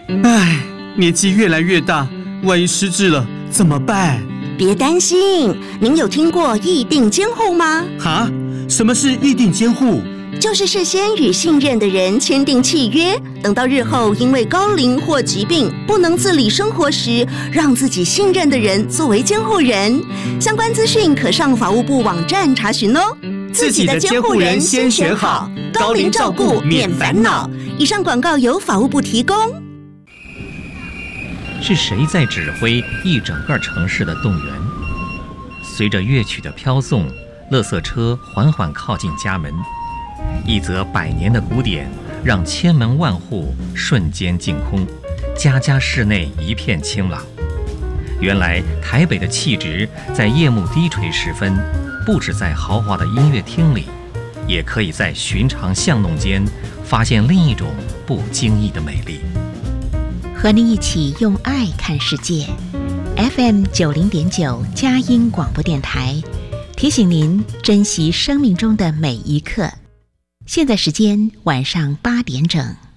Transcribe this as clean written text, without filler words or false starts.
唉，年纪越来越大，万一失智了怎么办？ 别担心，您有听过议定监护吗？ 哈？什么是议定监护？ 就是事先与信任的人签订契约，等到日后因为高龄或疾病不能自理生活时，让自己信任的人作为监护人。相关资讯可上法务部网站查询哦。 自己的监护人先选好，高龄照顾免烦恼。 以上广告由法务部提供。 是谁在指挥一整个城市的动员？随着乐曲的飘送，垃圾车缓缓靠近家门。一则100年的古典，让千门万户瞬间净空，家家室内一片清朗。原来台北的气质，在夜幕低垂时分，不止在豪华的音乐厅里，也可以在寻常巷弄间发现另一种不经意的美丽。 和您一起用爱看世界。FM 90.9佳音广播电台提醒您珍惜生命中的每一刻。现在时间晚上8点整。